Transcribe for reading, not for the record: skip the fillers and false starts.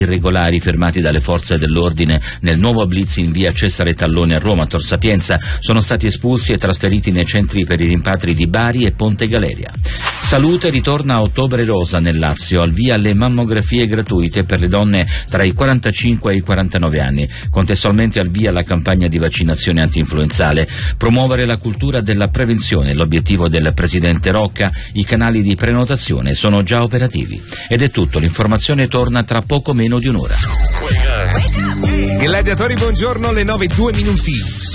irregolari firmati dalle forze dell'ordine nel nuovo blitz in via Cesare Tallone a Roma, Tor Sapienza, sono stati espulsi e trasferiti nei centri per i rimpatri di Bari e Ponte Galeria. Salute ritorna a Ottobre Rosa nel Lazio, al via le mammografie gratuite per le donne tra i 45 e i 49 anni. Contestualmente al via la campagna di vaccinazione antinfluenzale. Promuovere la cultura della prevenzione, l'obiettivo del presidente Rocca. I canali di prenotazione sono già operativi. Ed è tutto, l'informazione torna tra poco meno di un'ora. Gladiatori, buongiorno, le 9:02.